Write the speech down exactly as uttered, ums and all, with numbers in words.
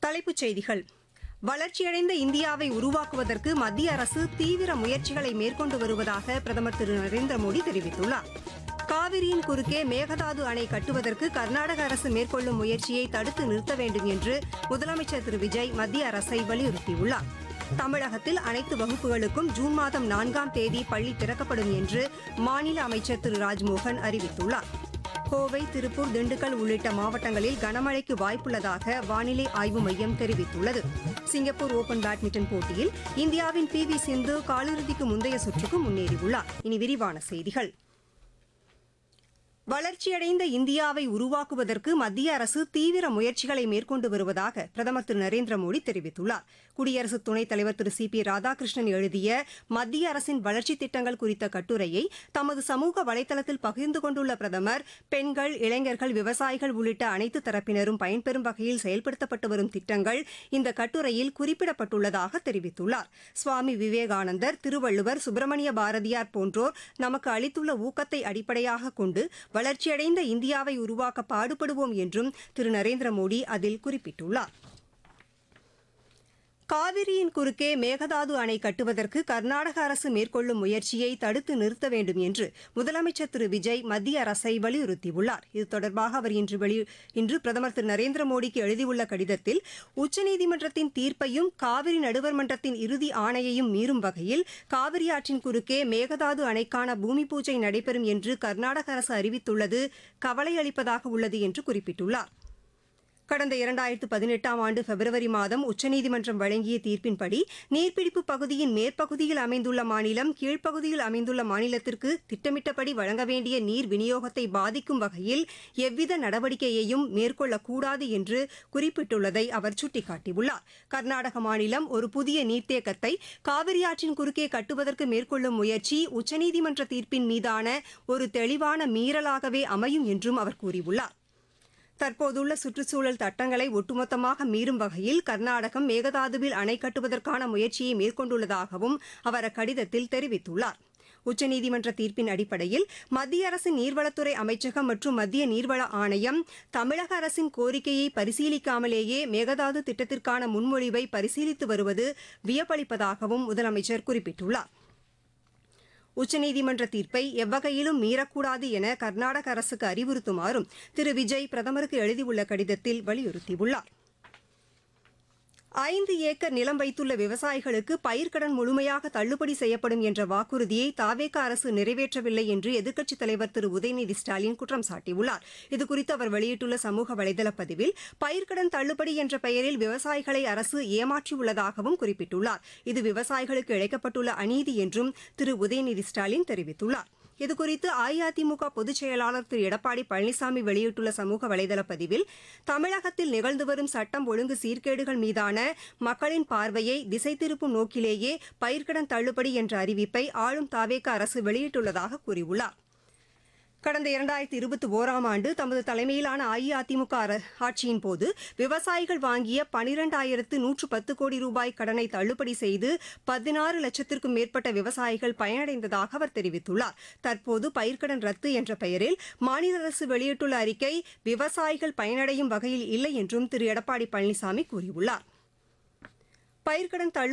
தலைப்புச் செய்திகள். வளர்ச்சியடைந்த இந்தியாவை உருவாக்குவதற்கு மத்திய அரசு தீவிர முயற்சிகளை மேற்கொண்டு வருவதாக பிரதமர் திரு நரேந்திர மோடி தெரிவித்துள்ளார். காவிரியின் குறுக்கே மேகதாது அணை கட்டுவதற்கு கர்நாடக அரசு மேற்கொள்ளும் முயற்சியை தடுத்து நிறுத்த வேண்டும் என்று முதலமைச்சர் திரு விஜய் மத்திய அரசை வலியுறுத்தியுள்ளார். தமிழகத்தில் அனைத்து வகுப்புகளுக்கும் ஜூன் மாதம் நான்காம் தேதி பள்ளி திறக்கப்படும் என்று மாநில அமைச்சர் திரு ராஜ்மோகன் அறிவித்துள்ளார். கோவை, திருப்பூர், திண்டுக்கல் உள்ளிட்ட மாவட்டங்களில் கனமழைக்கு வாய்ப்புள்ளதாக வானிலை ஆய்வு மையம் தெரிவித்துள்ளது. சிங்கப்பூர் ஓபன் பேட்மிண்டன் போட்டியில் இந்தியாவின் பி வி சிந்து காலிறுதிக்கு முந்தைய சுற்றுக்கு முன்னேறியுள்ளார். இனி விரிவான செய்திகள். வளர்ச்சியடைந்த இந்தியாவை உருவாக்குவதற்கு மத்திய அரசு தீவிர முயற்சிகளை மேற்கொண்டு வருவதாக பிரதமர் திரு நரேந்திர மோடி தெரிவித்துள்ளார். குடியரசு துணைத் தலைவர் திரு சி பி ராதாகிருஷ்ணன் எழுதிய மத்திய அரசின் வளர்ச்சித் திட்டங்கள் குறித்த கட்டுரையை தமது சமூக வலைதளத்தில் பகிர்ந்து கொண்டுள்ள பிரதமர், பெண்கள், இளைஞர்கள், விவசாயிகள் உள்ளிட்ட அனைத்து தரப்பினரும் பயன்பெறும் வகையில் செயல்படுத்தப்பட்டு வரும் திட்டங்கள் இந்த கட்டுரையில் குறிப்பிடப்பட்டுள்ளதாக தெரிவித்துள்ளார். சுவாமி விவேகானந்தர், திருவள்ளுவர், சுப்பிரமணிய பாரதியார் போன்றோர் நமக்கு அளித்துள்ள ஊக்கத்தை அடிப்படையாக கொண்டு வளர்ச்சியடைந்த இந்தியாவை உருவாக்க பாடுபடுவோம் என்றும் திரு நரேந்திர மோடி அதில் குறிப்பிட்டுள்ளார். காவிரியின் குறுக்கே மேகதாது அணை கட்டுவதற்கு கர்நாடக அரசு மேற்கொள்ளும் முயற்சியை தடுத்து நிறுத்த வேண்டும் என்று முதலமைச்சர் திரு விஜய் மத்திய அரசை வலியுறுத்தியுள்ளார். இது தொடர்பாக அவர் இன்று வெளி இன்று பிரதமர் திரு நரேந்திர மோடிக்கு எழுதியுள்ள கடிதத்தில், உச்சநீதிமன்றத்தின் தீர்ப்பையும் காவிரி நடுவர் மன்றத்தின் இறுதி ஆணையையும் மீறும் வகையில் காவிரி ஆற்றின் குறுக்கே மேகதாது அணைக்கான பூமி பூஜை நடைபெறும் என்று கர்நாடக அரசு அறிவித்துள்ளது கவலையளிப்பதாக உள்ளது என்று குறிப்பிட்டுள்ளார். கடந்த இரண்டாயிரத்து பதினெட்டாம் ஆண்டு பிப்ரவரி மாதம் உச்சநீதிமன்றம் வழங்கிய தீர்ப்பின்படி நீர்பிடிப்பு பகுதியின் மேற்பகுதியில் அமைந்துள்ள மாநிலம் கீழ்ப்பகுதியில் அமைந்துள்ள மாநிலத்திற்கு திட்டமிட்டபடி வழங்க வேண்டிய நீர் விநியோகத்தை பாதிக்கும் வகையில் எவ்வித நடவடிக்கையையும் மேற்கொள்ளக்கூடாது என்று குறிப்பிட்டுள்ளதை அவர் சுட்டிக்காட்டியுள்ளார். கர்நாடக மாநிலம் ஒரு புதிய நீர்த்தேக்கத்தை காவிரி ஆற்றின் குறுக்கே கட்டுவதற்கு மேற்கொள்ளும் முயற்சி உச்சநீதிமன்ற தீர்ப்பின் மீதான ஒரு தெளிவான மீறலாகவே அமையும் என்றும் அவர் கூறியுள்ளார். தற்போதுள்ள சுற்றுச்சூழல் சட்டங்களை ஒட்டுமொத்தமாக மீறும் வகையில் கர்நாடகம் மேகதாதுவில் அணை கட்டுவதற்கான முயற்சியை மேற்கொண்டுள்ளதாகவும் அவர் அக்கடிதத்தில் தெரிவித்துள்ளார். உச்சநீதிமன்ற தீர்ப்பின் அடிப்படையில் மத்திய அரசின் நீர்வளத்துறை அமைச்சகம் மற்றும் மத்திய நீர்வள ஆணையம் தமிழக அரசின் கோரிக்கையை பரிசீலிக்காமலேயே மேகதாது திட்டத்திற்கான முன்மொழிவை பரிசீலித்து வருவது வியப்பளிப்பதாகவும் முதலமைச்சர் குறிப்பிட்டுள்ளார். உச்சநீதிமன்ற தீர்ப்பை எவ்வகையிலும் மீறக்கூடாது என கர்நாடக அரசுக்கு அறிவுறுத்துமாறும் திரு விஜய் பிரதமருக்கு எழுதியுள்ள கடிதத்தில் வலியுறுத்தியுள்ளார். ஐந்து ஏக்கர் நிலம் வைத்துள்ள விவசாயிகளுக்கு பயிர்க்கடன் முழுமையாக தள்ளுபடி செய்யப்படும் என்ற வாக்குறுதியை தாவேகா அரசு நிறைவேற்றவில்லை என்று எதிர்க்கட்சித் தலைவர் திரு உதயநிதி ஸ்டாலின் குற்றம் சாட்டியுள்ளார். இதுகுறித்து அவர் வெளியிட்டுள்ள சமூக வலைதள பதிவில், பயிர்க்கடன் தள்ளுபடி என்ற பெயரில் விவசாயிகளை அரசு ஏமாற்றியுள்ளதாகவும் குறிப்பிட்டுள்ளார். இது விவசாயிகளுக்கு இழைக்கப்பட்டுள்ள அநீதி என்றும் திரு உதயநிதி ஸ்டாலின் தெரிவித்துள்ளார். இதுகுறித்து அஇஅதிமுக பொதுச் செயலாளர் திரு எடப்பாடி பழனிசாமி வெளியிட்டுள்ள சமூக வலைதள பதிவில், தமிழகத்தில் நிகழ்ந்து வரும் சட்டம் ஒழுங்கு சீர்கேடுகள் மீதான மக்களின் பார்வையை திசை திருப்பும் நோக்கிலேயே பயிர்க்கடன் தள்ளுபடி என்ற அறிவிப்பை ஆளும் தாவேகா அரசு வெளியிட்டுள்ளதாக கூறியுள்ளார். கடந்த இரண்டாயிரத்தி இருபத்தி ஓராம் ஆண்டு தமது தலைமையிலான அஇஅதிமுக ஆட்சியின் போது விவசாயிகள் வாங்கிய பனிரெண்டாயிரத்து நூற்று பத்து கோடி ரூபாய் கடனை தள்ளுபடி செய்து பதினாறு லட்சத்திற்கும் மேற்பட்ட விவசாயிகள் பயனடைந்ததாக அவர் தெரிவித்துள்ளார். தற்போது பயிர்க்கடன் ரத்து என்ற பெயரில் மாநில அரசு வெளியிட்டுள்ள அறிக்கை விவசாயிகள் பயனடையும் வகையில் இல்லை என்றும் திரு எடப்பாடி பழனிசாமி கூறியுள்ளார். பயிர்க்கடன் தள்ளு